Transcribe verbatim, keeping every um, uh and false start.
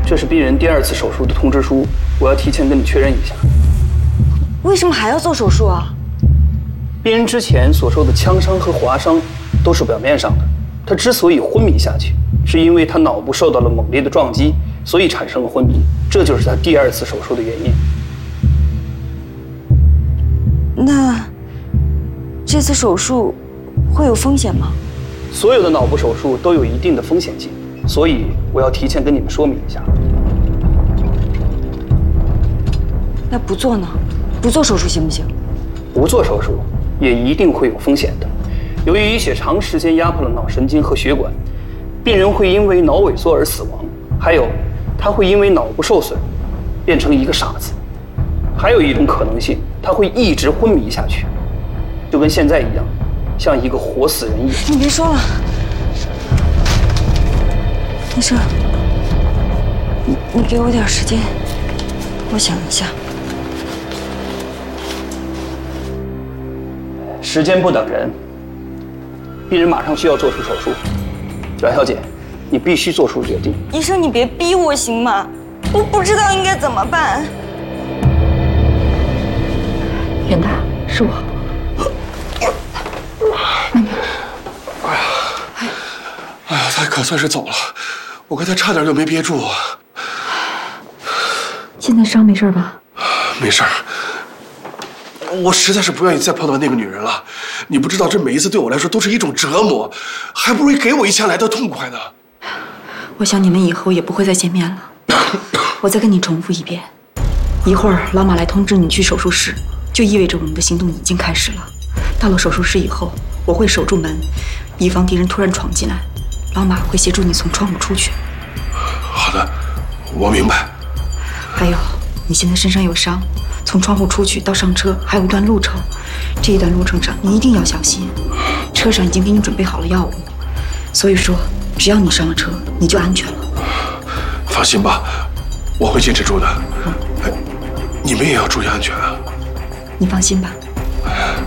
这是病人第二次手术的通知书，我要提前跟你确认一下。 为什么还要做手术啊？ 病人之前所受的枪伤和划伤都是表面上的，他之所以昏迷下去，是因为他脑部受到了猛烈的撞击，所以产生了昏迷，这就是他第二次手术的原因。 那这次手术会有风险吗？ 所有的脑部手术都有一定的风险性，所以我要提前跟你们说明一下。 那不做呢？不做手术行不行？ 不做手术也一定会有风险的。由于淤血长时间压迫了脑神经和血管，病人会因为脑萎缩而死亡，还有他会因为脑部受损变成一个傻子。还有一种可能性，他会一直昏迷下去，就跟现在一样，像一个活死人一样。 你别说了，医生，你你给我点时间，我想一下。 时间不等人，病人马上需要做出手术。阮小姐，你必须做出决定。 医生，你别逼我行吗？我不知道应该怎么办。 袁大，是我。慢点。 哎呀，哎呀，他可算是走了，我刚才差点就没憋住啊。 现在伤没事吧？ 没事儿。我实在是不愿意再碰到那个女人了。你不知道，这每一次对我来说都是一种折磨，还不如给我一枪来的痛快呢。 我想你们以后也不会再见面了。我再跟你重复一遍，一会儿老马来通知你去手术室，就意味着我们的行动已经开始了。到了手术室以后，我会守住门，以防敌人突然闯进来。老马会协助你从窗户出去。 好的，我明白。 还有，你现在身上有伤，从窗户出去到上车还有一段路程，这一段路程上你一定要小心。车上已经给你准备好了药物，所以说只要你上了车，你就安全了。 放心吧，我会坚持住的。哎，你们也要注意安全啊。 你放心吧。